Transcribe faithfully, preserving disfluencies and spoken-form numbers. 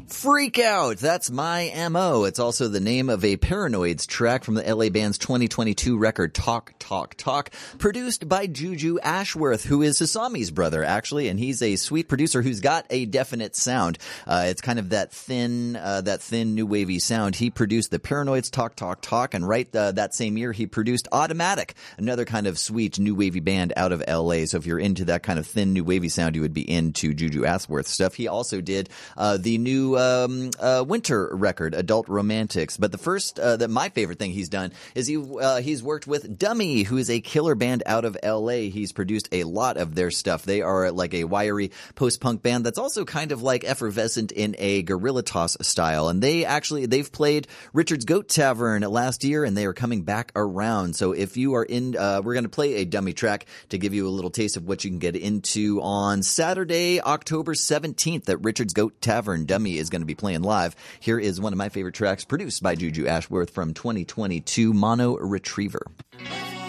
Freak Out, that's my M O. It's also the name of a Paranoids track from the L A band's twenty twenty-two record Talk, Talk, Talk, produced by Juju Ashworth, who is Sasami's brother, actually, and he's a sweet producer who's got a definite sound. Uh, it's kind of that thin, uh, that thin new wavy sound. He produced the Paranoids Talk, Talk, Talk, and right uh, that same year he produced Automatic, another kind of sweet new wavy band out of L A. So if you're into that kind of thin new wavy sound, you would be into Juju Ashworth stuff. He also did uh, the new Um, uh, winter record, Adult Romantics. But the first, uh, that my favorite thing he's done is he, uh, he's worked with Dummy, who is a killer band out of L A. He's produced a lot of their stuff. They are like a wiry post-punk band that's also kind of like effervescent in a Gorilla Toss style. And they actually, they've played Richard's Goat Tavern last year and they are coming back around. So if you are in, uh, we're going to play a Dummy track to give you a little taste of what you can get into on Saturday, October seventeenth at Richard's Goat Tavern. Dummy is going to be playing live. Here is one of my favorite tracks produced by Juju Ashworth from twenty twenty-two, Mono Retriever.